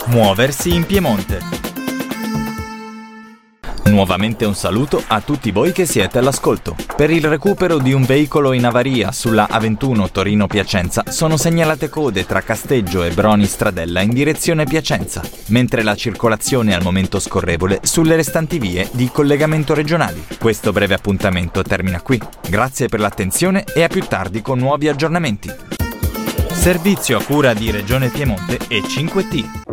Muoversi in Piemonte. Nuovamente un saluto a tutti voi che siete all'ascolto. Per il recupero di un veicolo in avaria sulla A21 Torino-Piacenza sono segnalate code tra Casteggio e Broni Stradella in direzione Piacenza, mentre la circolazione è al momento scorrevole sulle restanti vie di collegamento regionali. Questo breve appuntamento termina qui. Grazie per l'attenzione e a più tardi con nuovi aggiornamenti. Servizio a cura di Regione Piemonte e 5T.